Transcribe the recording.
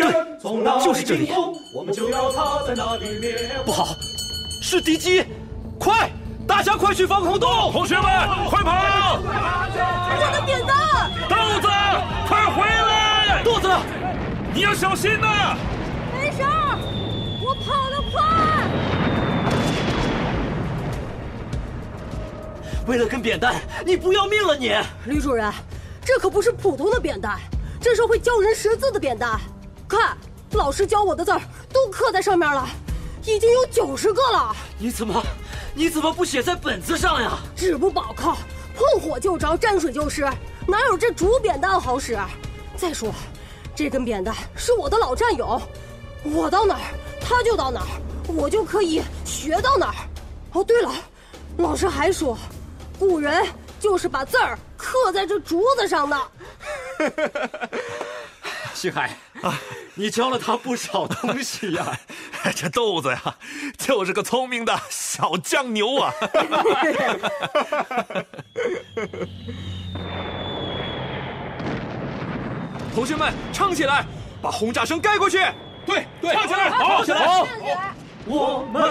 对，就是这里。不好，是敌机！快，大家快去防空洞！ 同学们，快跑！ 我的扁担！ 豆子，快回来！ 豆子， 你要小心呐！ 没事儿，我跑得快。 为了根扁担，你不要命了你！ 吕主任，这可不是普通的扁担，这是会教人识字的扁担。看，老师教我的字儿都刻在上面了，已经有90个了。 你怎么不写在本子上呀？ 纸不保靠，碰火就着，沾水就湿，哪有这竹扁担好使？再说，这根扁担是我的老战友，我到哪儿他就到哪儿，我就可以学到哪儿。哦，对了，老师还说，古人就是把字儿刻在这竹子上的。 星海啊，你教了他不少东西呀。 这豆子呀，就是个聪明的小酱牛啊！ 同学们，唱起来，把轰炸声盖过去。 对，唱起来， 好， 起来！ 我们。